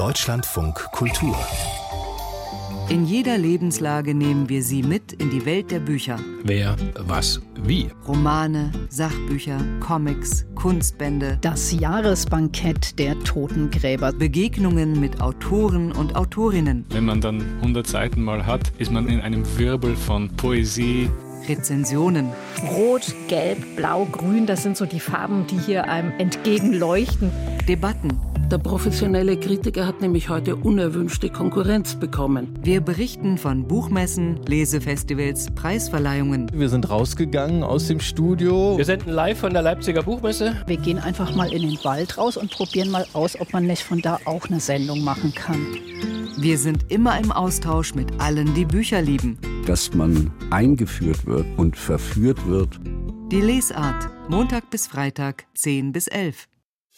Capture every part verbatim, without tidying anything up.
Deutschlandfunk Kultur. In jeder Lebenslage nehmen wir Sie mit in die Welt der Bücher. Wer, was, wie. Romane, Sachbücher, Comics, Kunstbände. Das Jahresbankett der Totengräber. Begegnungen mit Autoren und Autorinnen. Wenn man dann hundert Seiten mal hat, ist man in einem Wirbel von Poesie. Rezensionen. Rot, Gelb, Blau, Grün, das sind so die Farben, die hier einem entgegenleuchten. Debatten. Der professionelle Kritiker hat nämlich heute unerwünschte Konkurrenz bekommen. Wir berichten von Buchmessen, Lesefestivals, Preisverleihungen. Wir sind rausgegangen aus dem Studio. Wir senden live von der Leipziger Buchmesse. Wir gehen einfach mal in den Wald raus und probieren mal aus, ob man nicht von da auch eine Sendung machen kann. Wir sind immer im Austausch mit allen, die Bücher lieben. Dass man eingeführt wird und verführt wird. Die Lesart, Montag bis Freitag, zehn bis elf.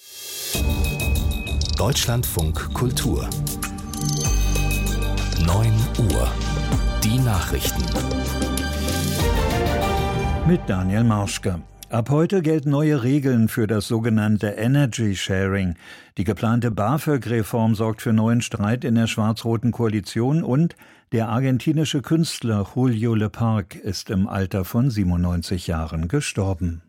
Deutschlandfunk Kultur. neun Uhr. Die Nachrichten. Mit Daniel Marschke. Ab heute gelten neue Regeln für das sogenannte Energy Sharing. Die geplante BAföG-Reform sorgt für neuen Streit in der schwarz-roten Koalition und der argentinische Künstler Julio Lepage ist im Alter von siebenundneunzig Jahren gestorben.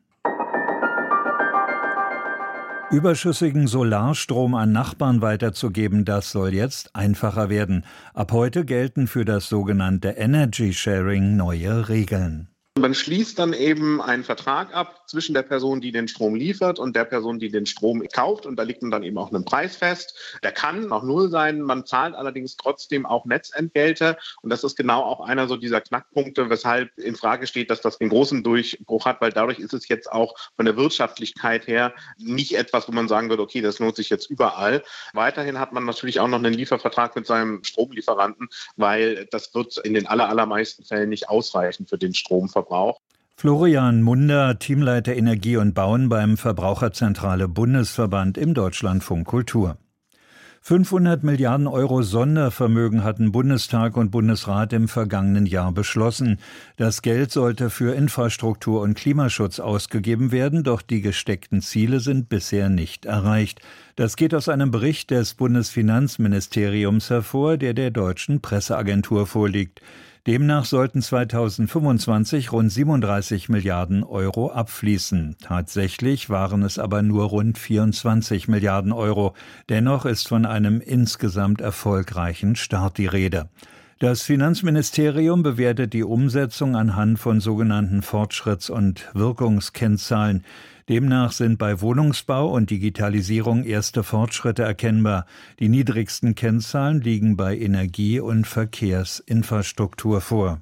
Überschüssigen Solarstrom an Nachbarn weiterzugeben, das soll jetzt einfacher werden. Ab heute gelten für das sogenannte Energy Sharing neue Regeln. Man schließt dann eben einen Vertrag ab zwischen der Person, die den Strom liefert und der Person, die den Strom kauft. Und da liegt dann eben auch ein Preis fest. Der kann auch null sein. Man zahlt allerdings trotzdem auch Netzentgelte. Und das ist genau auch einer so dieser Knackpunkte, weshalb in Frage steht, dass das den großen Durchbruch hat. Weil dadurch ist es jetzt auch von der Wirtschaftlichkeit her nicht etwas, wo man sagen würde, okay, das lohnt sich jetzt überall. Weiterhin hat man natürlich auch noch einen Liefervertrag mit seinem Stromlieferanten, weil das wird in den aller, allermeisten Fällen nicht ausreichen für den Stromverbrauch. Florian Munder, Teamleiter Energie und Bauen beim Verbraucherzentrale Bundesverband im Deutschlandfunk Kultur. fünfhundert Milliarden Euro Sondervermögen hatten Bundestag und Bundesrat im vergangenen Jahr beschlossen. Das Geld sollte für Infrastruktur und Klimaschutz ausgegeben werden, doch die gesteckten Ziele sind bisher nicht erreicht. Das geht aus einem Bericht des Bundesfinanzministeriums hervor, der der Deutschen Presseagentur vorliegt. Demnach sollten zweitausendfünfundzwanzig rund siebenunddreißig Milliarden Euro abfließen. Tatsächlich waren es aber nur rund vierundzwanzig Milliarden Euro. Dennoch ist von einem insgesamt erfolgreichen Start die Rede. Das Finanzministerium bewertet die Umsetzung anhand von sogenannten Fortschritts- und Wirkungskennzahlen. Demnach sind bei Wohnungsbau und Digitalisierung erste Fortschritte erkennbar. Die niedrigsten Kennzahlen liegen bei Energie- und Verkehrsinfrastruktur vor.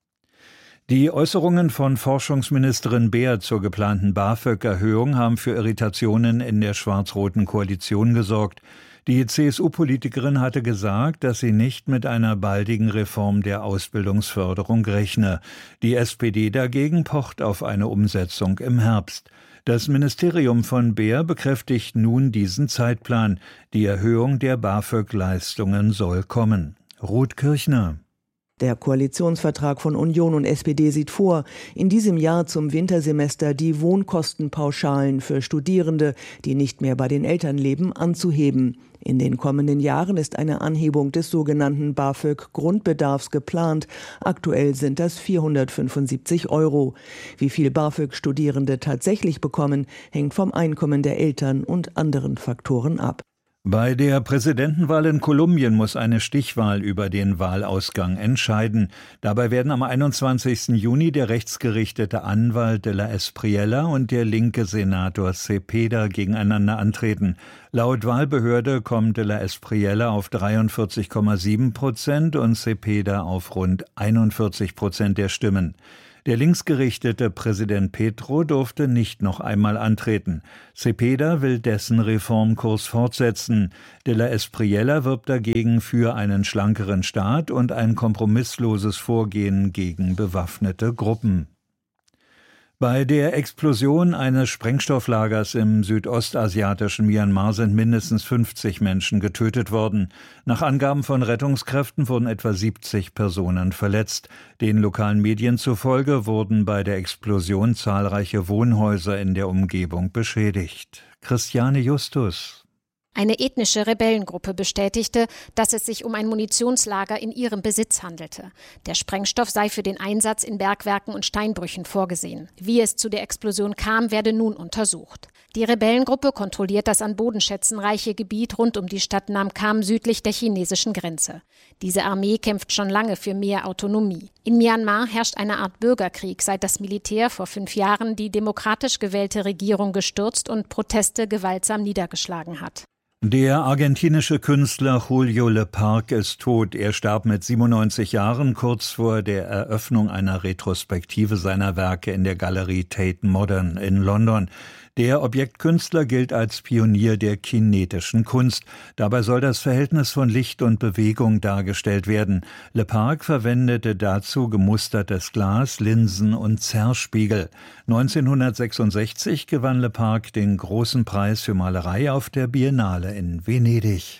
Die Äußerungen von Forschungsministerin Beer zur geplanten BAföG-Erhöhung haben für Irritationen in der schwarz-roten Koalition gesorgt. Die C S U-Politikerin hatte gesagt, dass sie nicht mit einer baldigen Reform der Ausbildungsförderung rechne. Die S P D dagegen pocht auf eine Umsetzung im Herbst. Das Ministerium von Beer bekräftigt nun diesen Zeitplan. Die Erhöhung der BAföG-Leistungen soll kommen. Ruth Kirchner. Der Koalitionsvertrag von Union und S P D sieht vor, in diesem Jahr zum Wintersemester die Wohnkostenpauschalen für Studierende, die nicht mehr bei den Eltern leben, anzuheben. In den kommenden Jahren ist eine Anhebung des sogenannten BAföG-Grundbedarfs geplant. Aktuell sind das vierhundertfünfundsiebzig Euro. Wie viel BAföG Studierende tatsächlich bekommen, hängt vom Einkommen der Eltern und anderen Faktoren ab. Bei der Präsidentenwahl in Kolumbien muss eine Stichwahl über den Wahlausgang entscheiden. Dabei werden am einundzwanzigsten Juni der rechtsgerichtete Anwalt de la Espriella und der linke Senator Cepeda gegeneinander antreten. Laut Wahlbehörde kommt de la Espriella auf dreiundvierzig Komma sieben Prozent und Cepeda auf rund einundvierzig Prozent der Stimmen. Der linksgerichtete Präsident Petro durfte nicht noch einmal antreten. Cepeda will dessen Reformkurs fortsetzen. De la Espriella wirbt dagegen für einen schlankeren Staat und ein kompromissloses Vorgehen gegen bewaffnete Gruppen. Bei der Explosion eines Sprengstofflagers im südostasiatischen Myanmar sind mindestens fünfzig Menschen getötet worden. Nach Angaben von Rettungskräften wurden etwa siebzig Personen verletzt. Den lokalen Medien zufolge wurden bei der Explosion zahlreiche Wohnhäuser in der Umgebung beschädigt. Christiane Justus. Eine ethnische Rebellengruppe bestätigte, dass es sich um ein Munitionslager in ihrem Besitz handelte. Der Sprengstoff sei für den Einsatz in Bergwerken und Steinbrüchen vorgesehen. Wie es zu der Explosion kam, werde nun untersucht. Die Rebellengruppe kontrolliert das an Bodenschätzen reiche Gebiet rund um die Stadt Nam Kham südlich der chinesischen Grenze. Diese Armee kämpft schon lange für mehr Autonomie. In Myanmar herrscht eine Art Bürgerkrieg, seit das Militär vor fünf Jahren die demokratisch gewählte Regierung gestürzt und Proteste gewaltsam niedergeschlagen hat. Der argentinische Künstler Julio Lepage ist tot. Er starb mit siebenundneunzig Jahren kurz vor der Eröffnung einer Retrospektive seiner Werke in der Galerie Tate Modern in London. Der Objektkünstler gilt als Pionier der kinetischen Kunst. Dabei soll das Verhältnis von Licht und Bewegung dargestellt werden. Lepage verwendete dazu gemustertes Glas, Linsen und Zerrspiegel. neunzehnhundertsechsundsechzig gewann Lepage den Großen Preis für Malerei auf der Biennale in Venedig.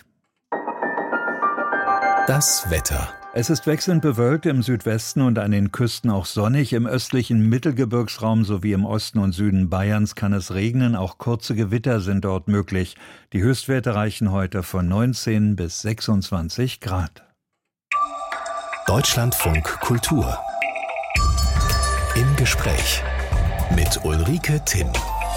Das Wetter. Es ist wechselnd bewölkt, im Südwesten und an den Küsten auch sonnig. Im östlichen Mittelgebirgsraum sowie im Osten und Süden Bayerns kann es regnen. Auch kurze Gewitter sind dort möglich. Die Höchstwerte reichen heute von neunzehn bis sechsundzwanzig Grad. Deutschlandfunk Kultur. Im Gespräch mit Ulrike Timm.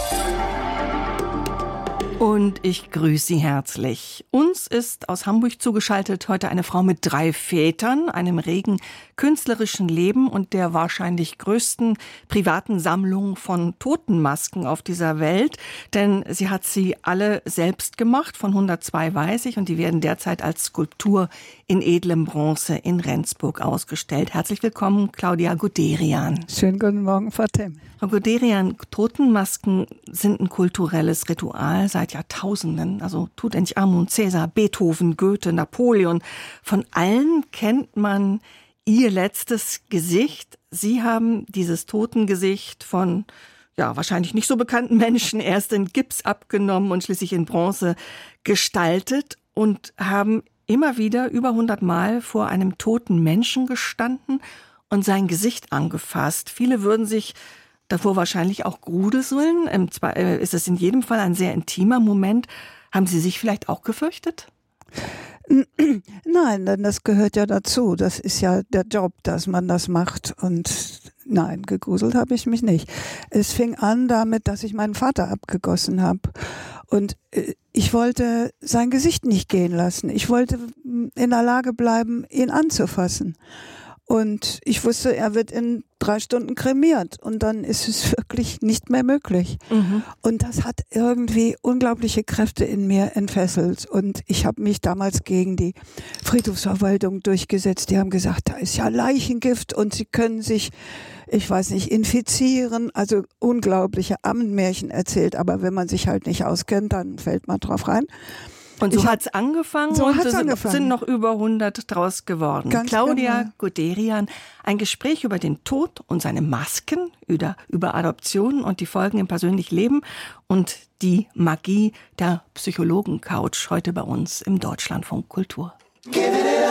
Und ich grüße Sie herzlich. Uns ist aus Hamburg zugeschaltet heute eine Frau mit drei Vätern, einem regen künstlerischen Leben und der wahrscheinlich größten privaten Sammlung von Totenmasken auf dieser Welt. Denn sie hat sie alle selbst gemacht, von hundertzwei weiß ich, und die werden derzeit als Skulptur in edlem Bronze in Rendsburg ausgestellt. Herzlich willkommen, Claudia Guderian. Schönen guten Morgen, Frau Timm. Frau Guderian, Totenmasken sind ein kulturelles Ritual seit Jahrtausenden. Also Tutanchamun, Cäsar, Beethoven, Goethe, Napoleon. Von allen kennt man ihr letztes Gesicht. Sie haben dieses Totengesicht von ja wahrscheinlich nicht so bekannten Menschen erst in Gips abgenommen und schließlich in Bronze gestaltet und haben immer wieder über hundert Mal vor einem toten Menschen gestanden und sein Gesicht angefasst. Viele würden sich davor wahrscheinlich auch gruseln. Im Zwar ist es in jedem Fall ein sehr intimer Moment. Haben Sie sich vielleicht auch gefürchtet? Nein, denn das gehört ja dazu. Das ist ja der Job, dass man das macht. Und nein, gegruselt habe ich mich nicht. Es fing an damit, dass ich meinen Vater abgegossen habe. Und ich wollte sein Gesicht nicht gehen lassen. Ich wollte in der Lage bleiben, ihn anzufassen. Und ich wusste, er wird in drei Stunden kremiert und dann ist es wirklich nicht mehr möglich. Mhm. Und das hat irgendwie unglaubliche Kräfte in mir entfesselt. Und ich habe mich damals gegen die Friedhofsverwaltung durchgesetzt. Die haben gesagt, da ist ja Leichengift und sie können sich, ich weiß nicht, infizieren. Also unglaubliche Ammenmärchen erzählt. Aber wenn man sich halt nicht auskennt, dann fällt man drauf rein. Und so hat es angefangen so und hat's sind, angefangen. sind noch über hundert draus geworden. Ganz Claudia genau. Guderian, ein Gespräch über den Tod und seine Masken, über, über Adoptionen und die Folgen im persönlichen Leben und die Magie der Psychologen-Couch heute bei uns im Deutschlandfunk Kultur.